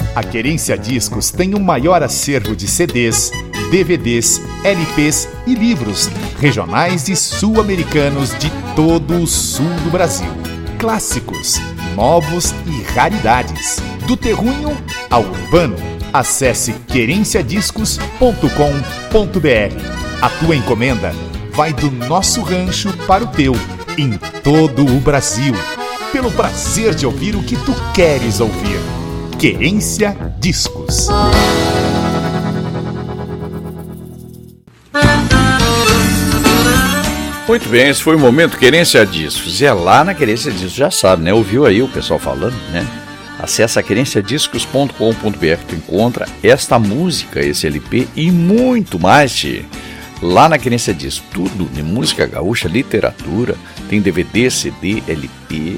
A Querência Discos tem o maior acervo de CDs, DVDs, LPs e livros regionais e sul-americanos de todo o sul do Brasil. Clássicos, novos e raridades. Do terruinho ao urbano. Acesse querenciadiscos.com.br. A tua encomenda vai do nosso rancho para o teu, em todo o Brasil. Pelo prazer de ouvir o que tu queres ouvir. Querência Discos. Muito bem, esse foi o Momento Querência Discos. E é lá na Querência Discos, já sabe, né? Ouviu aí o pessoal falando, né? Acesse querenciadiscos.com.br, tu encontra esta música, esse LP e muito mais, lá na Querência Discos. Tudo de música gaúcha, literatura, tem DVD, CD, LP,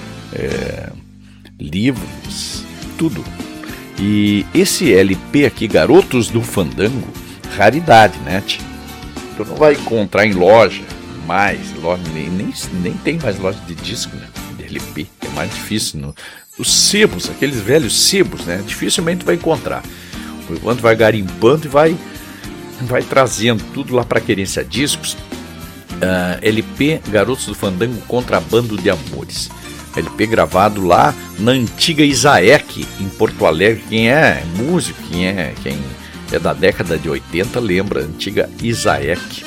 livros, tudo. E esse LP aqui, Garotos do Fandango, raridade, né, tio? Tu não vai encontrar em loja mais, nem tem mais loja de disco, né? De LP, que é mais difícil. Os sebos, aqueles velhos sebos, né? Dificilmente vai encontrar. Por enquanto vai garimpando e vai trazendo tudo lá para Querência Discos. LP Garotos do Fandango, Contrabando de Amores. LP gravado lá na antiga Isaek, em Porto Alegre. Quem é músico, quem é da década de 80, lembra, antiga Isaek.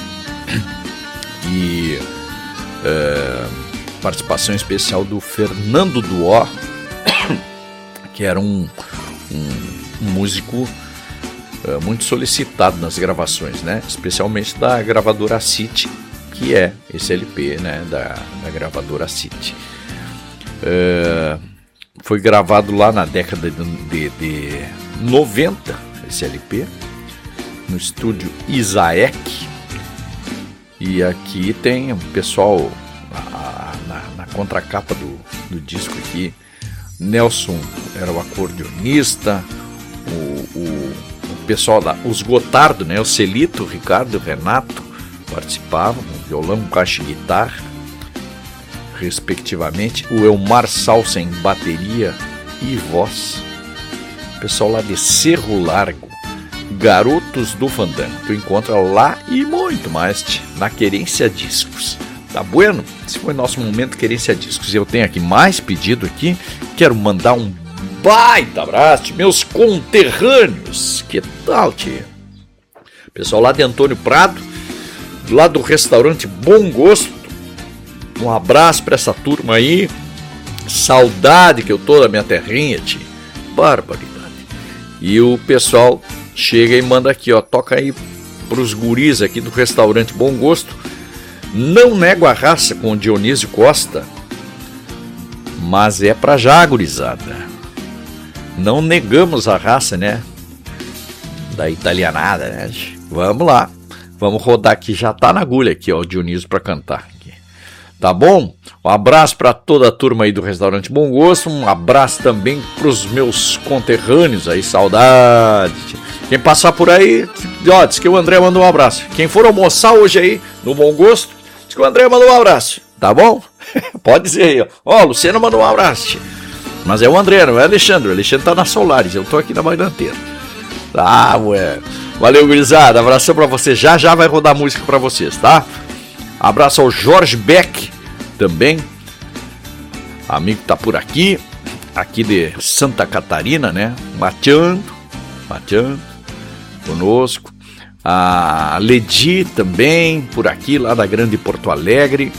E participação especial do Fernando Duó, que era um músico muito solicitado nas gravações, né? Especialmente da gravadora City, que é esse LP, né? da gravadora City. Foi gravado lá na década de 90, esse LP, no estúdio Isaek. E aqui tem o pessoal na contracapa do disco aqui. Nelson era o acordeonista, o pessoal os Gotardo, né? O Celito, o Ricardo, o Renato participavam, violão, caixa e guitarra, respectivamente. O Elmar Salsa em bateria e voz. O pessoal lá de Cerro Largo. Garotos do Fandango, tu encontra lá e muito mais na Querência Discos. Tá bueno? Esse foi nosso Momento Querência Discos. Eu tenho aqui mais pedido aqui. Quero mandar um baita abraço, meus conterrâneos. Que tal, tia? Pessoal lá de Antônio Prado, lá do restaurante Bom Gosto. Um abraço para essa turma aí. Saudade que eu tô da minha terrinha, tia. Barbaridade. E o pessoal chega e manda aqui, ó, toca aí pros guris aqui do restaurante Bom Gosto. Não nego a raça com o Dionísio Costa, mas é pra já, gurizada. Não negamos a raça, né? Da italianada, né? Vamos lá, vamos rodar aqui, já tá na agulha aqui, ó, o Dionísio pra cantar aqui. Tá bom? Um abraço para toda a turma aí do restaurante Bom Gosto, um abraço também pros meus conterrâneos aí, saudade. Quem passar por aí, ó, diz que o André mandou um abraço. Quem for almoçar hoje aí no Bom Gosto, diz que o André mandou um abraço, tá bom? Pode dizer aí, ó. Ó, Luciano mandou um abraço. Mas é o André, não é o Alexandre. O Alexandre tá na Solares, eu tô aqui na Bailanteira. Tá, ué. Valeu, gurizada. Abração pra vocês. Já vai rodar música pra vocês, tá? Abraço ao Jorge Beck também. Amigo que tá por aqui de Santa Catarina, né? Mateando conosco. A Ledi também por aqui, lá da Grande Porto Alegre.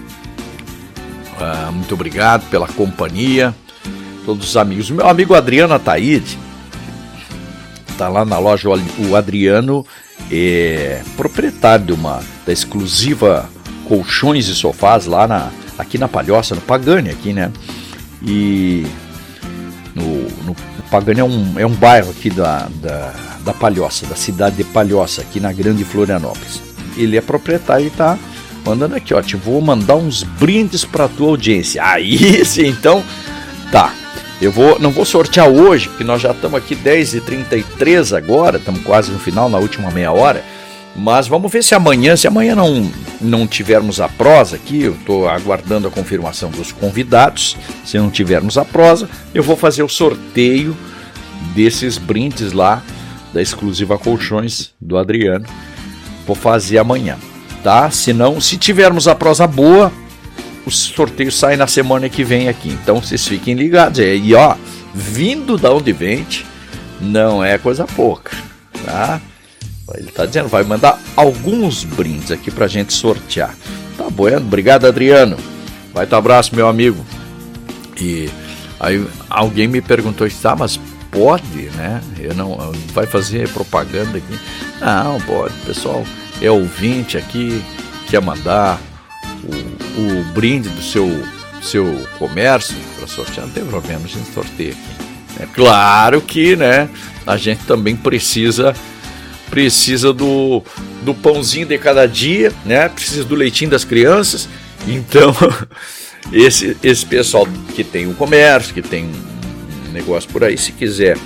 Muito obrigado pela companhia. Todos os amigos. O meu amigo Adriano Ataíde tá lá na loja. O Adriano é proprietário da exclusiva Colchões e Sofás lá aqui na Palhoça, no Pagani aqui, né? E no Pagani é um bairro aqui da Palhoça, da cidade de Palhoça, aqui na Grande Florianópolis. Ele é proprietário e tá mandando aqui, ó, te vou mandar uns brindes pra tua audiência. Aí sim, então, tá. Não vou sortear hoje, porque nós já estamos aqui 10h33 agora, estamos quase no final, na última meia hora. Mas vamos ver se amanhã não tivermos a prosa aqui, eu estou aguardando a confirmação dos convidados. Se não tivermos a prosa, eu vou fazer o sorteio desses brindes lá da Exclusiva Colchões do Adriano. Vou fazer amanhã, tá? Se tivermos a prosa boa, o sorteio sai na semana que vem aqui. Então vocês fiquem ligados. E ó, vindo da onde vem, não é coisa pouca, tá? Ele tá dizendo, vai mandar alguns brindes aqui pra gente sortear. Tá bom, obrigado, Adriano. Vai ter abraço, meu amigo. E aí alguém me perguntou, mas pode, né? Eu não vai fazer propaganda aqui? Não, pode. O pessoal é ouvinte aqui, quer mandar o brinde do seu comércio para sortear, não tem problema, a gente sorteia aqui. É claro que, né, a gente também precisa do pãozinho de cada dia, né? Precisa do leitinho das crianças. Então, esse pessoal que tem um comércio, que tem um negócio por aí, se quiser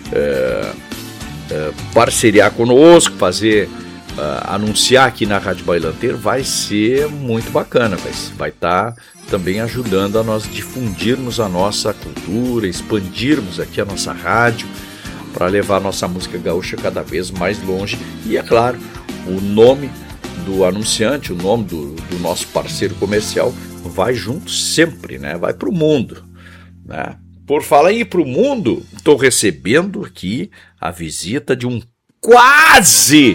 parceriar conosco, fazer anunciar aqui na Rádio Bailanteiro, vai ser muito bacana, vai estar também ajudando a nós difundirmos a nossa cultura, expandirmos aqui a nossa rádio, para levar a nossa música gaúcha cada vez mais longe. E é claro, o nome do anunciante, o nome do nosso parceiro comercial vai junto sempre, né? Vai para o mundo, né? Por falar em ir para o mundo, estou recebendo aqui a visita de um quase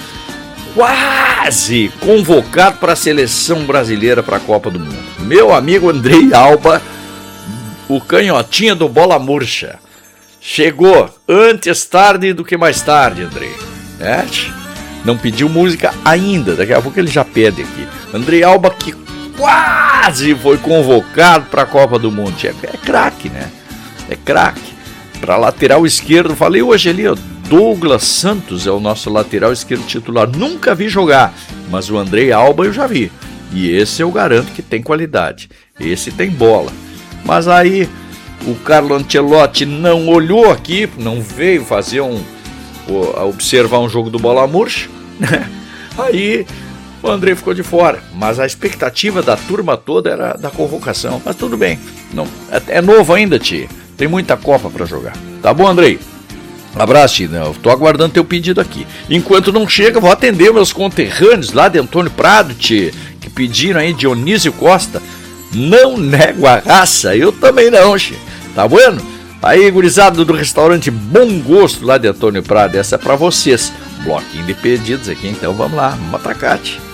convocado para a seleção brasileira para a Copa do Mundo. Meu amigo Andrei Alba, o canhotinha do Bola Murcha. Chegou antes tarde do que mais tarde, Andrei. Não pediu música ainda, daqui a pouco ele já pede aqui. Andrei Alba, que quase foi convocado para a Copa do Mundo. É craque, né? É craque. Para lateral esquerdo, falei hoje ali, ó, Douglas Santos é o nosso lateral esquerdo titular. Nunca vi jogar, mas o Andrei Alba eu já vi. E esse eu garanto que tem qualidade. Esse tem bola. Mas aí o Carlo Ancelotti não olhou aqui, não veio fazer observar um jogo do Bola Murcha. Aí o Andrei ficou de fora. Mas a expectativa da turma toda era da convocação. Mas tudo bem. Não, é novo ainda, tio. Tem muita Copa para jogar. Tá bom, Andrei? Abraço, tio. Eu tô aguardando teu pedido aqui. Enquanto não chega, vou atender meus conterrâneos lá de Antônio Prado, tio, que pediram aí Dionísio Costa. Não nego a raça, eu também não, tio. Tá bueno? Aí, gurizada do restaurante Bom Gosto lá de Antônio Prado, essa é pra vocês. Bloquinho de pedidos aqui, então vamos lá, vamos atacar, tio.